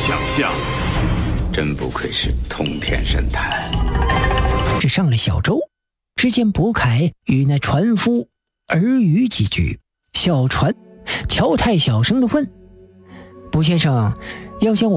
想象，真不愧是通天神探。 只上了小舟，只见伯凯与那船夫耳语几句。小船乔太小声地问：“卜先生，要将我